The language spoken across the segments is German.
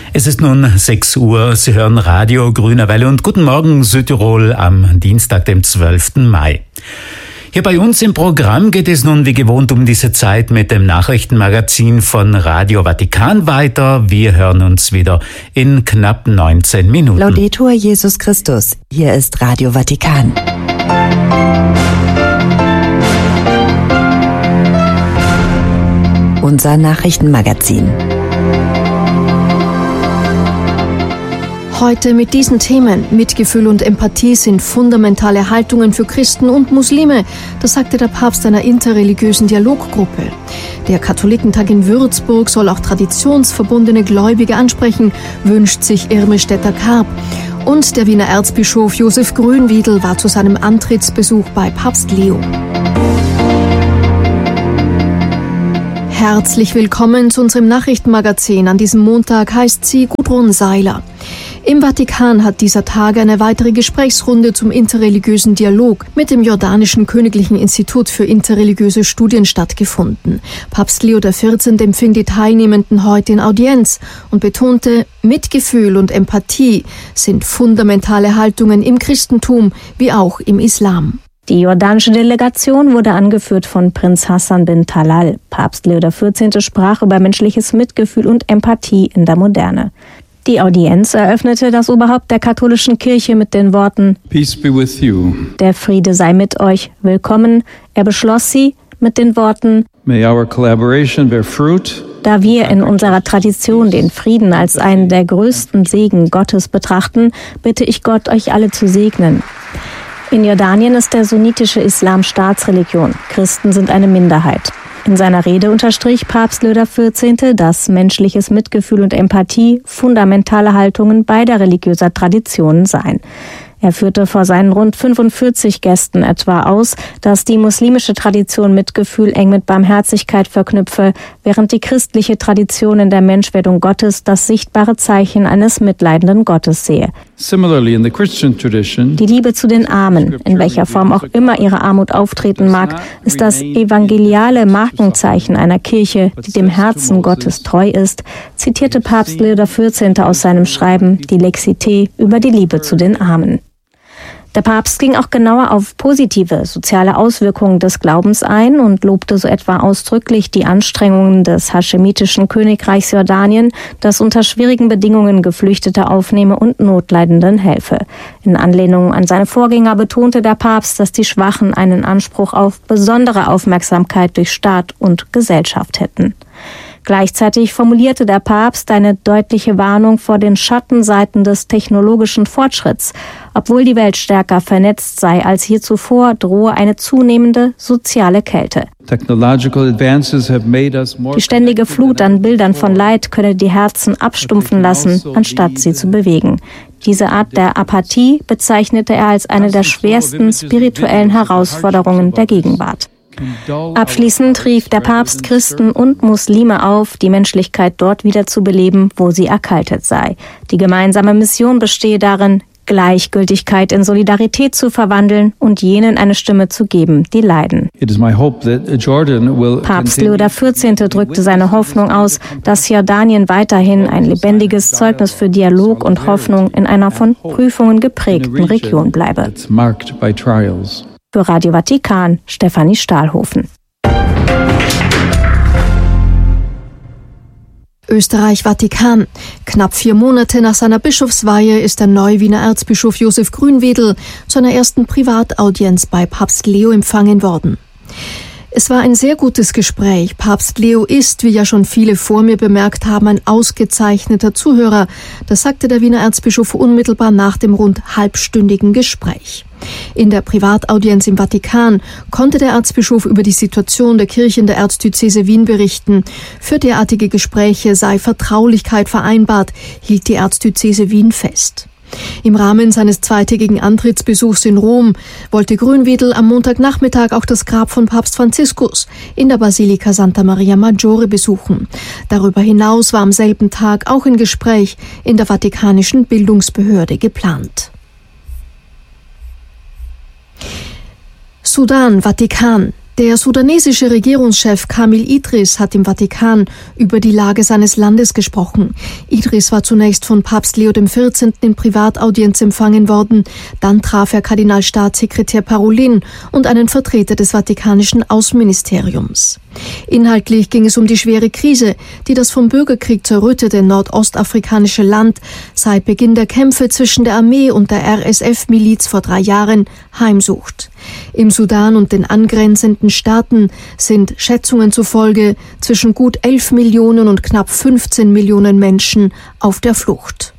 Es ist nun 6 Uhr. Sie hören Radio Grüner Welle und guten Morgen Südtirol am Dienstag, dem 12. Mai. Hier bei uns im Programm geht es nun wie gewohnt um diese Zeit mit dem Nachrichtenmagazin von Radio Vatikan weiter. Wir hören uns wieder in knapp 19 Minuten. Laudetur Jesus Christus. Hier ist Radio Vatikan. Unser Nachrichtenmagazin. Heute mit diesen Themen. Mitgefühl und Empathie sind fundamentale Haltungen für Christen und Muslime. Das sagte der Papst einer interreligiösen Dialoggruppe. Der Katholikentag in Würzburg soll auch traditionsverbundene Gläubige ansprechen, wünscht sich Irmestetter Karp. Und der Wiener Erzbischof Josef Grünwiedel war zu seinem Antrittsbesuch bei Papst Leo. Herzlich willkommen zu unserem Nachrichtenmagazin. An diesem Montag heißt sie Gudrun Seiler. Im Vatikan hat dieser Tage eine weitere Gesprächsrunde zum interreligiösen Dialog mit dem Jordanischen Königlichen Institut für interreligiöse Studien stattgefunden. Papst Leo XIV. Empfing die Teilnehmenden heute in Audienz und betonte, Mitgefühl und Empathie sind fundamentale Haltungen im Christentum wie auch im Islam. Die jordanische Delegation wurde angeführt von Prinz Hassan bin Talal. Papst Leo XIV. Sprach über menschliches Mitgefühl und Empathie in der Moderne. Die Audienz eröffnete das Oberhaupt der katholischen Kirche mit den Worten Peace be with you. Der Friede sei mit euch, willkommen. Er beschloss sie mit den Worten May our collaboration bear fruit. Da wir in unserer Tradition den Frieden als einen der größten Segen Gottes betrachten, bitte ich Gott, euch alle zu segnen. In Jordanien ist der sunnitische Islam Staatsreligion. Christen sind eine Minderheit. In seiner Rede unterstrich Papst Leo XIV., dass menschliches Mitgefühl und Empathie fundamentale Haltungen beider religiöser Traditionen seien. Er führte vor seinen rund 45 Gästen etwa aus, dass die muslimische Tradition Mitgefühl eng mit Barmherzigkeit verknüpfe, während die christliche Tradition in der Menschwerdung Gottes das sichtbare Zeichen eines mitleidenden Gottes sehe. Die Liebe zu den Armen, in welcher Form auch immer ihre Armut auftreten mag, ist das evangeliale Markenzeichen einer Kirche, die dem Herzen Gottes treu ist, zitierte Papst Leo XIV. Aus seinem Schreiben Die Lexité über die Liebe zu den Armen. Der Papst ging auch genauer auf positive soziale Auswirkungen des Glaubens ein und lobte so etwa ausdrücklich die Anstrengungen des haschemitischen Königreichs Jordanien, das unter schwierigen Bedingungen Geflüchtete aufnehme und Notleidenden helfe. In Anlehnung an seine Vorgänger betonte der Papst, dass die Schwachen einen Anspruch auf besondere Aufmerksamkeit durch Staat und Gesellschaft hätten. Gleichzeitig formulierte der Papst eine deutliche Warnung vor den Schattenseiten des technologischen Fortschritts. Obwohl die Welt stärker vernetzt sei als je zuvor, drohe eine zunehmende soziale Kälte. Die ständige Flut an Bildern von Leid könne die Herzen abstumpfen lassen, anstatt sie zu bewegen. Diese Art der Apathie bezeichnete er als eine der schwersten spirituellen Herausforderungen der Gegenwart. Abschließend rief der Papst Christen und Muslime auf, die Menschlichkeit dort wieder zu beleben, wo sie erkaltet sei. Die gemeinsame Mission bestehe darin, Gleichgültigkeit in Solidarität zu verwandeln und jenen eine Stimme zu geben, die leiden. Papst Leo XIV. Drückte seine Hoffnung aus, dass Jordanien weiterhin ein lebendiges Zeugnis für Dialog und Hoffnung in einer von Prüfungen geprägten Region bleibe. Für Radio Vatikan, Stefanie Stahlhofen. Österreich-Vatikan. Knapp 4 Monate nach seiner Bischofsweihe ist der neue Wiener Erzbischof Josef Grünwiedel zu einer ersten Privataudienz bei Papst Leo empfangen worden. Es war ein sehr gutes Gespräch. Papst Leo ist, wie ja schon viele vor mir bemerkt haben, ein ausgezeichneter Zuhörer. Das sagte der Wiener Erzbischof unmittelbar nach dem rund halbstündigen Gespräch. In der Privataudienz im Vatikan konnte der Erzbischof über die Situation der Kirche in der Erzdiözese Wien berichten. Für derartige Gespräche sei Vertraulichkeit vereinbart, hielt die Erzdiözese Wien fest. Im Rahmen seines zweitägigen Antrittsbesuchs in Rom wollte Grünwiedel am Montagnachmittag auch das Grab von Papst Franziskus in der Basilika Santa Maria Maggiore besuchen. Darüber hinaus war am selben Tag auch ein Gespräch in der Vatikanischen Bildungsbehörde geplant. Sudan, Vatikan. Der sudanesische Regierungschef Kamil Idris hat im Vatikan über die Lage seines Landes gesprochen. Idris war zunächst von Papst Leo XIV. In Privataudienz empfangen worden. Dann traf er Kardinalstaatssekretär Parolin und einen Vertreter des Vatikanischen Außenministeriums. Inhaltlich ging es um die schwere Krise, die das vom Bürgerkrieg zerrüttete nordostafrikanische Land seit Beginn der Kämpfe zwischen der Armee und der RSF-Miliz vor 3 Jahren heimsucht. Im Sudan und den angrenzenden Staaten sind Schätzungen zufolge zwischen gut 11 Millionen und knapp 15 Millionen Menschen auf der Flucht.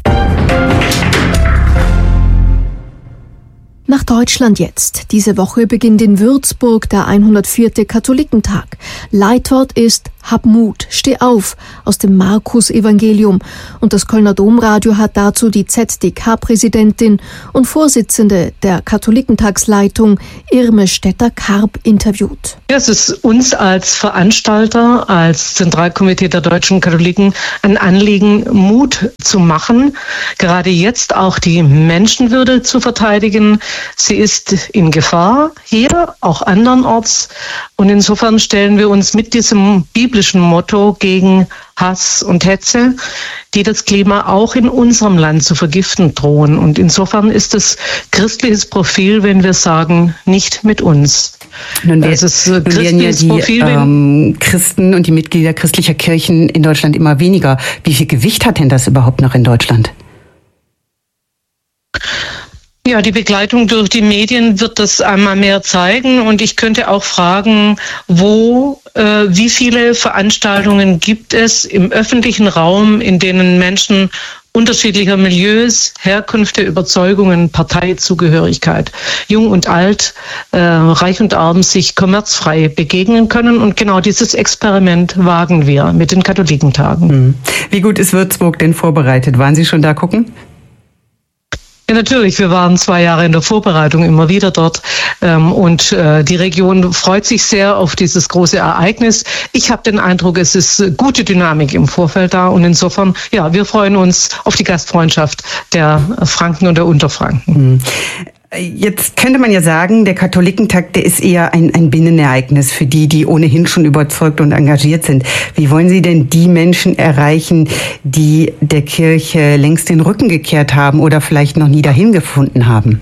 Nach Deutschland jetzt. Diese Woche beginnt in Würzburg der 104. Katholikentag. Leitwort ist Hab Mut, steh auf aus dem Markus-Evangelium. Und das Kölner Domradio hat dazu die ZDK-Präsidentin und Vorsitzende der Katholikentagsleitung Irme Stetter-Karp interviewt. Ja, es ist uns als Veranstalter, als Zentralkomitee der deutschen Katholiken ein Anliegen, Mut zu machen, gerade jetzt auch die Menschenwürde zu verteidigen. Sie ist in Gefahr, hier, auch andernorts. Und insofern stellen wir uns mit diesem biblischen Motto gegen Hass und Hetze, die das Klima auch in unserem Land zu vergiften drohen. Und insofern ist es christliches Profil, wenn wir sagen, nicht mit uns. Nun werden ja die Christen und die Mitglieder christlicher Kirchen in Deutschland immer weniger. Wie viel Gewicht hat denn das überhaupt noch in Deutschland? Ja, die Begleitung durch die Medien wird das einmal mehr zeigen. Und ich könnte auch fragen, wie viele Veranstaltungen gibt es im öffentlichen Raum, in denen Menschen unterschiedlicher Milieus, Herkünfte, Überzeugungen, Parteizugehörigkeit, jung und alt, reich und arm sich kommerzfrei begegnen können. Und genau dieses Experiment wagen wir mit den Katholikentagen. Wie gut ist Würzburg denn vorbereitet? Waren Sie schon da gucken? Ja, natürlich. Wir waren 2 Jahre in der Vorbereitung immer wieder dort. Und die Region freut sich sehr auf dieses große Ereignis. Ich habe den Eindruck, es ist gute Dynamik im Vorfeld da. Und insofern, ja, wir freuen uns auf die Gastfreundschaft der Franken und der Unterfranken. Jetzt könnte man ja sagen, der Katholikentag, der ist eher ein Binnenereignis für die ohnehin schon überzeugt und engagiert sind. Wie wollen Sie denn die Menschen erreichen, die der Kirche längst den Rücken gekehrt haben oder vielleicht noch nie dahin gefunden haben?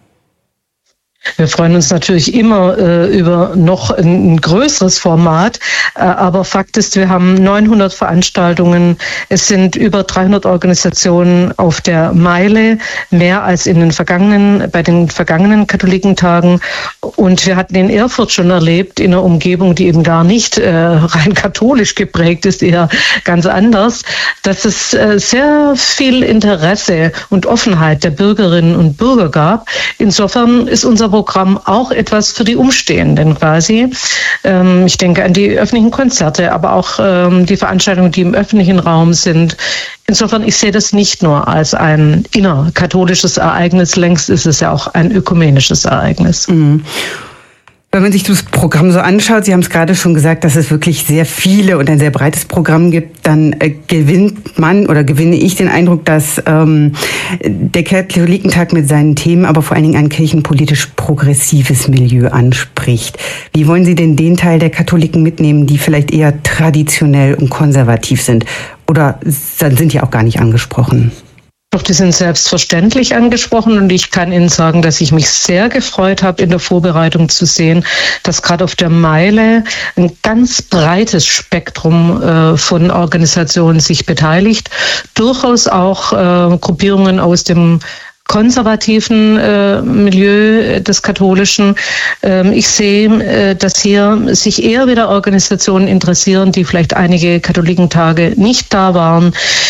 Wir freuen uns natürlich immer über noch ein größeres Format, aber Fakt ist, wir haben 900 Veranstaltungen, es sind über 300 Organisationen auf der Meile, mehr als bei den vergangenen Katholikentagen. Und wir hatten in Erfurt schon erlebt, in einer Umgebung, die eben gar nicht rein katholisch geprägt ist, eher ganz anders, dass es sehr viel Interesse und Offenheit der Bürgerinnen und Bürger gab. Insofern ist unser Programm auch etwas für die Umstehenden quasi. Ich denke an die öffentlichen Konzerte, aber auch die Veranstaltungen, die im öffentlichen Raum sind. Insofern, ich sehe das nicht nur als ein innerkatholisches Ereignis, längst ist es ja auch ein ökumenisches Ereignis. Mhm. Wenn man sich das Programm so anschaut, Sie haben es gerade schon gesagt, dass es wirklich sehr viele und ein sehr breites Programm gibt, dann gewinne ich den Eindruck, dass der Katholikentag mit seinen Themen aber vor allen Dingen ein kirchenpolitisch progressives Milieu anspricht. Wie wollen Sie denn den Teil der Katholiken mitnehmen, die vielleicht eher traditionell und konservativ sind? Oder sind die auch gar nicht angesprochen? Doch, die sind selbstverständlich angesprochen und ich kann Ihnen sagen, dass ich mich sehr gefreut habe, in der Vorbereitung zu sehen, dass gerade auf der Meile ein ganz breites Spektrum von Organisationen sich beteiligt, durchaus auch Gruppierungen aus dem konservativen Milieu des Katholischen. Ich sehe, dass hier sich eher wieder Organisationen interessieren, die vielleicht einige Katholikentage nicht da waren.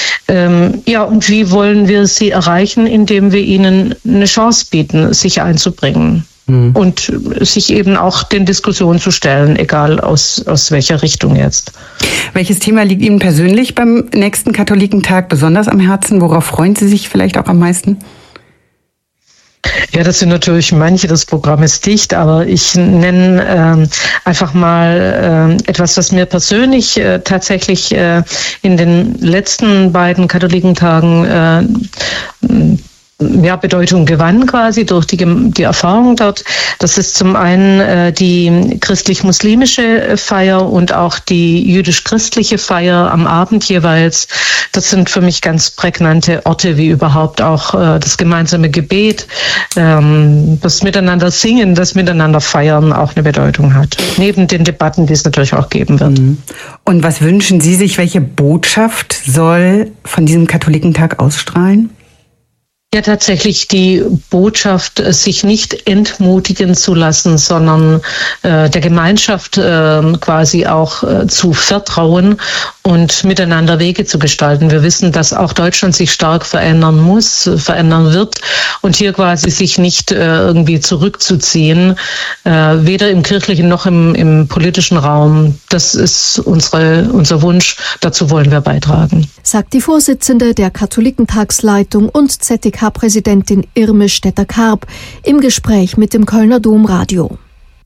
Und wie wollen wir sie erreichen? Indem wir ihnen eine Chance bieten, sich einzubringen. Und sich eben auch den Diskussionen zu stellen, egal aus welcher Richtung jetzt. Welches Thema liegt Ihnen persönlich beim nächsten Katholikentag besonders am Herzen? Worauf freuen Sie sich vielleicht auch am meisten? Ja, das sind natürlich manche des Programmes dicht, aber ich nenne einfach mal etwas, was mir persönlich tatsächlich in den letzten beiden Katholikentagen Bedeutung gewann quasi durch die Erfahrung dort. Das ist zum einen die christlich-muslimische Feier und auch die jüdisch-christliche Feier am Abend jeweils. Das sind für mich ganz prägnante Orte, wie überhaupt auch das gemeinsame Gebet, das Miteinander singen, das Miteinander feiern auch eine Bedeutung hat. Neben den Debatten, die es natürlich auch geben wird. Und was wünschen Sie sich, welche Botschaft soll von diesem Katholikentag ausstrahlen? Ja, tatsächlich die Botschaft, sich nicht entmutigen zu lassen, sondern der Gemeinschaft quasi auch zu vertrauen und miteinander Wege zu gestalten. Wir wissen, dass auch Deutschland sich stark verändern muss, verändern wird und hier quasi sich nicht irgendwie zurückzuziehen, weder im kirchlichen noch im politischen Raum. Das ist unser Wunsch, dazu wollen wir beitragen. Sagt die Vorsitzende der Katholikentagsleitung und ZDK-Präsidentin Irme Stetter-Karp im Gespräch mit dem Kölner Domradio.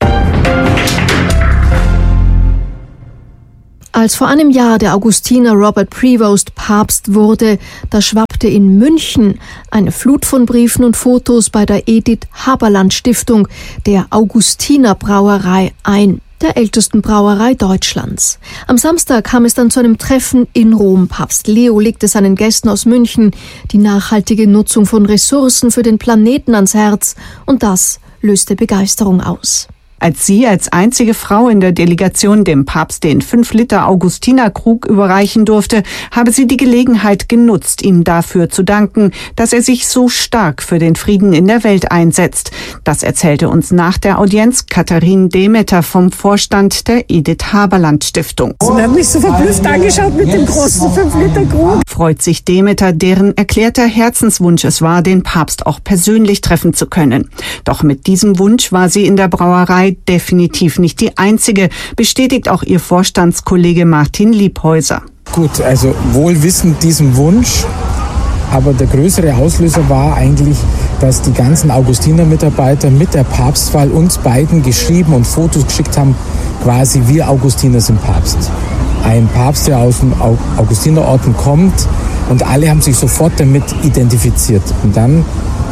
Als vor einem Jahr der Augustiner Robert Prevost Papst wurde, da schwappte in München eine Flut von Briefen und Fotos bei der Edith Haberland Stiftung, der Augustiner Brauerei, ein, der ältesten Brauerei Deutschlands. Am Samstag kam es dann zu einem Treffen in Rom. Papst Leo legte seinen Gästen aus München die nachhaltige Nutzung von Ressourcen für den Planeten ans Herz und das löste Begeisterung aus. Als sie als einzige Frau in der Delegation dem Papst den 5-Liter Augustinerkrug überreichen durfte, habe sie die Gelegenheit genutzt, ihm dafür zu danken, dass er sich so stark für den Frieden in der Welt einsetzt. Das erzählte uns nach der Audienz Katharine Demeter vom Vorstand der Edith Haberland Stiftung. Sie hat mich so verblüfft angeschaut mit dem großen 5-Liter-Krug. Freut sich Demeter, deren erklärter Herzenswunsch es war, den Papst auch persönlich treffen zu können. Doch mit diesem Wunsch war sie in der Brauerei definitiv nicht die einzige, bestätigt auch ihr Vorstandskollege Martin Liebhäuser. Gut, also wohl wissend diesem Wunsch, aber der größere Auslöser war eigentlich, dass die ganzen Augustiner-Mitarbeiter mit der Papstwahl uns beiden geschrieben und Fotos geschickt haben, quasi wir Augustiner sind Papst. Ein Papst, der aus dem Augustinerorden kommt und alle haben sich sofort damit identifiziert. Und dann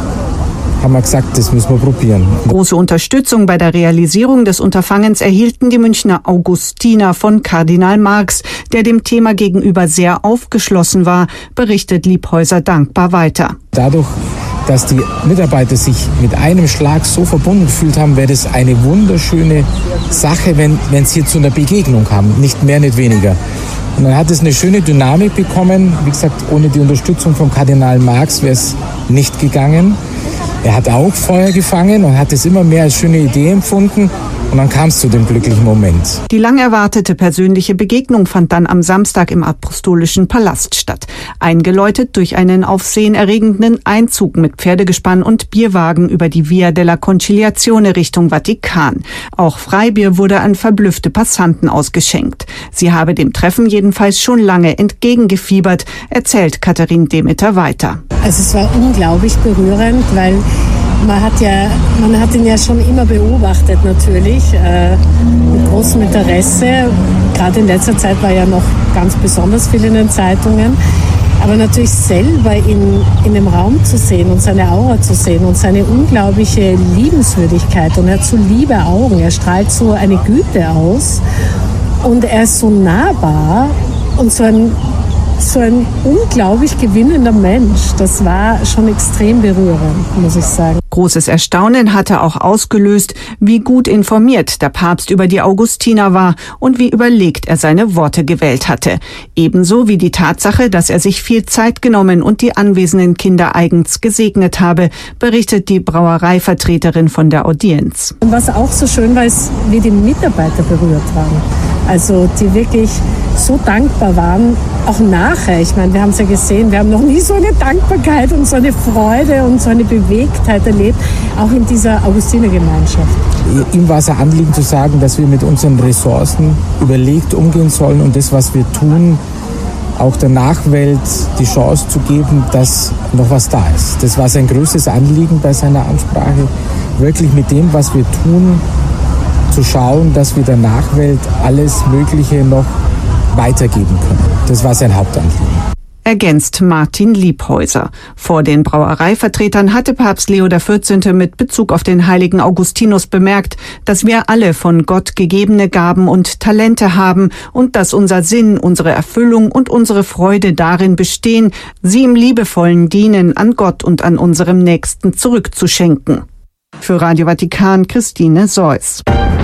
haben wir gesagt, das müssen wir probieren. Große Unterstützung bei der Realisierung des Unterfangens erhielten die Münchner Augustiner von Kardinal Marx, der dem Thema gegenüber sehr aufgeschlossen war, berichtet Liebhäuser dankbar weiter. Dadurch, dass die Mitarbeiter sich mit einem Schlag so verbunden gefühlt haben, wäre das eine wunderschöne Sache, wenn es hier zu einer Begegnung kam. Nicht mehr, nicht weniger. Und dann hat es eine schöne Dynamik bekommen. Wie gesagt, ohne die Unterstützung von Kardinal Marx wäre es nicht gegangen. Er hat auch Feuer gefangen und hat es immer mehr als schöne Idee empfunden. Und dann kam es zu dem glücklichen Moment. Die lang erwartete persönliche Begegnung fand dann am Samstag im Apostolischen Palast statt. Eingeläutet durch einen aufsehenerregenden Einzug mit Pferdegespann und Bierwagen über die Via della Conciliazione Richtung Vatikan. Auch Freibier wurde an verblüffte Passanten ausgeschenkt. Sie habe dem Treffen jedenfalls schon lange entgegengefiebert, erzählt Katharine Demeter weiter. Also es war unglaublich berührend, weil man hat ihn ja schon immer beobachtet natürlich, mit großem Interesse. Gerade in letzter Zeit war ja noch ganz besonders viel in den Zeitungen. Aber natürlich selber in dem Raum zu sehen und seine Aura zu sehen und seine unglaubliche Liebenswürdigkeit. Und er hat so liebe Augen, er strahlt so eine Güte aus. Und er ist so nahbar und so ein unglaublich gewinnender Mensch. Das war schon extrem berührend, muss ich sagen. Großes Erstaunen hatte auch ausgelöst, wie gut informiert der Papst über die Augustiner war und wie überlegt er seine Worte gewählt hatte. Ebenso wie die Tatsache, dass er sich viel Zeit genommen und die anwesenden Kinder eigens gesegnet habe, berichtet die Brauereivertreterin von der Audienz. Und was auch so schön war, ist, wie die Mitarbeiter berührt waren. Also die wirklich so dankbar waren, auch nachher. Ich meine, wir haben es ja gesehen, wir haben noch nie so eine Dankbarkeit und so eine Freude und so eine Bewegtheit erlebt, auch in dieser Augustinergemeinschaft. Ihm war es ein Anliegen zu sagen, dass wir mit unseren Ressourcen überlegt umgehen sollen und das, was wir tun, auch der Nachwelt die Chance zu geben, dass noch was da ist. Das war sein größtes Anliegen bei seiner Ansprache, wirklich mit dem, was wir tun, zu schauen, dass wir der Nachwelt alles Mögliche noch weitergeben können. Das war sein Hauptanliegen. Ergänzt Martin Liebhäuser. Vor den Brauereivertretern hatte Papst Leo XIV. Mit Bezug auf den heiligen Augustinus bemerkt, dass wir alle von Gott gegebene Gaben und Talente haben und dass unser Sinn, unsere Erfüllung und unsere Freude darin bestehen, sie im liebevollen Dienen an Gott und an unserem Nächsten zurückzuschenken. Für Radio Vatikan, Christine Seuss.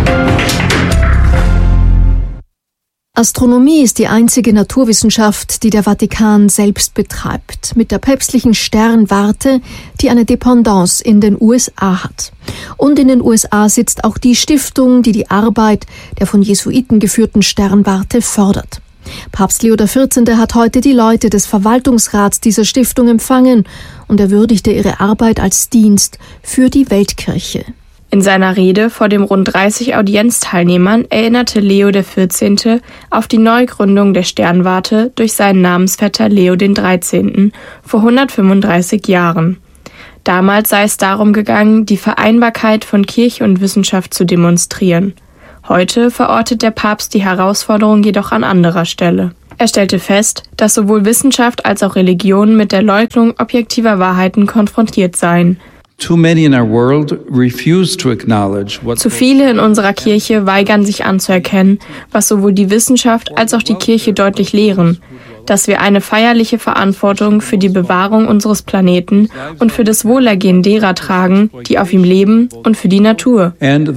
Astronomie ist die einzige Naturwissenschaft, die der Vatikan selbst betreibt, mit der päpstlichen Sternwarte, die eine Dependance in den USA hat. Und in den USA sitzt auch die Stiftung, die die Arbeit der von Jesuiten geführten Sternwarte fördert. Papst Leo XIV. Hat heute die Leute des Verwaltungsrats dieser Stiftung empfangen und er würdigte ihre Arbeit als Dienst für die Weltkirche. In seiner Rede vor den rund 30 Audienzteilnehmern erinnerte Leo XIV. Auf die Neugründung der Sternwarte durch seinen Namensvetter Leo XIII. Vor 135 Jahren. Damals sei es darum gegangen, die Vereinbarkeit von Kirche und Wissenschaft zu demonstrieren. Heute verortet der Papst die Herausforderung jedoch an anderer Stelle. Er stellte fest, dass sowohl Wissenschaft als auch Religion mit der Leugnung objektiver Wahrheiten konfrontiert seien. Zu viele in unserer Kirche weigern sich anzuerkennen, was sowohl die Wissenschaft als auch die Kirche deutlich lehren, dass wir eine feierliche Verantwortung für die Bewahrung unseres Planeten und für das Wohlergehen derer tragen, die auf ihm leben, und für die Natur,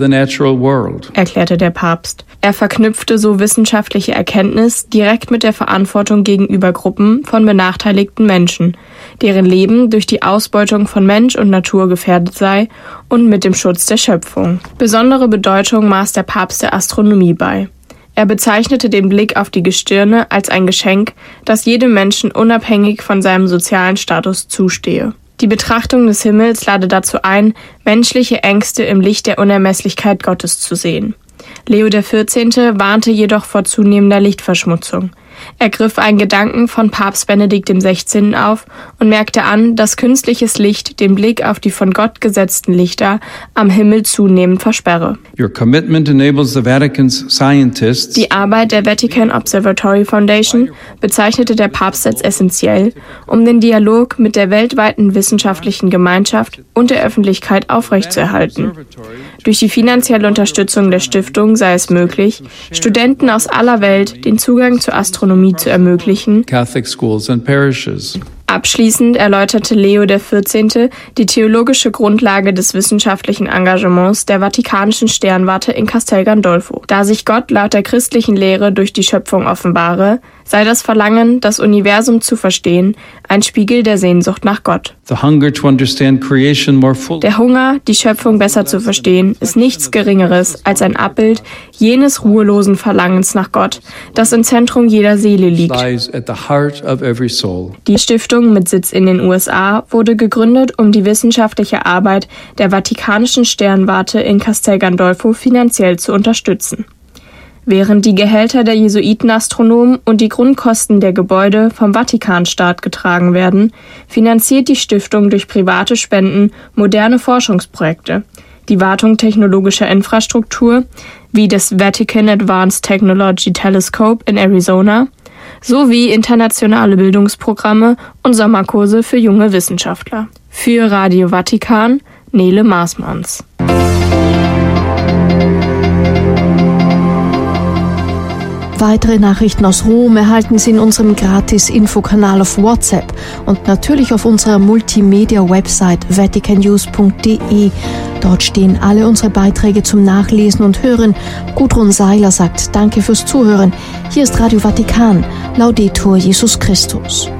erklärte der Papst. Er verknüpfte so wissenschaftliche Erkenntnis direkt mit der Verantwortung gegenüber Gruppen von benachteiligten Menschen, deren Leben durch die Ausbeutung von Mensch und Natur gefährdet sei, und mit dem Schutz der Schöpfung. Besondere Bedeutung maß der Papst der Astronomie bei. Er bezeichnete den Blick auf die Gestirne als ein Geschenk, das jedem Menschen unabhängig von seinem sozialen Status zustehe. Die Betrachtung des Himmels lade dazu ein, menschliche Ängste im Licht der Unermesslichkeit Gottes zu sehen. Leo XIV. Warnte jedoch vor zunehmender Lichtverschmutzung. Er griff einen Gedanken von Papst Benedikt XVI. Auf und merkte an, dass künstliches Licht den Blick auf die von Gott gesetzten Lichter am Himmel zunehmend versperre. Your commitment enables the Vatican's scientists. Die Arbeit der Vatican Observatory Foundation bezeichnete der Papst als essentiell, um den Dialog mit der weltweiten wissenschaftlichen Gemeinschaft und der Öffentlichkeit aufrechtzuerhalten. Durch die finanzielle Unterstützung der Stiftung sei es möglich, Studenten aus aller Welt den Zugang zur Astronomie zu ermöglichen. Catholic schools and parishes. Abschließend erläuterte Leo XIV. Die theologische Grundlage des wissenschaftlichen Engagements der Vatikanischen Sternwarte in Castel Gandolfo. Da sich Gott laut der christlichen Lehre durch die Schöpfung offenbare, sei das Verlangen, das Universum zu verstehen, ein Spiegel der Sehnsucht nach Gott. The hunger to understand creation more fully. Der Hunger, die Schöpfung besser zu verstehen, ist nichts Geringeres als ein Abbild jenes ruhelosen Verlangens nach Gott, das im Zentrum jeder Seele liegt. Lies at the heart of every soul. Die Stiftung mit Sitz in den USA wurde gegründet, um die wissenschaftliche Arbeit der Vatikanischen Sternwarte in Castel Gandolfo finanziell zu unterstützen. Während die Gehälter der Jesuitenastronomen und die Grundkosten der Gebäude vom Vatikanstaat getragen werden, finanziert die Stiftung durch private Spenden moderne Forschungsprojekte, die Wartung technologischer Infrastruktur wie das Vatican Advanced Technology Telescope in Arizona sowie internationale Bildungsprogramme und Sommerkurse für junge Wissenschaftler. Für Radio Vatikan, Nele Maasmanns. Weitere Nachrichten aus Rom erhalten Sie in unserem Gratis-Infokanal auf WhatsApp und natürlich auf unserer Multimedia-Website vaticannews.de. Dort stehen alle unsere Beiträge zum Nachlesen und Hören. Gudrun Seiler sagt Danke fürs Zuhören. Hier ist Radio Vatikan. Laudetur Jesus Christus.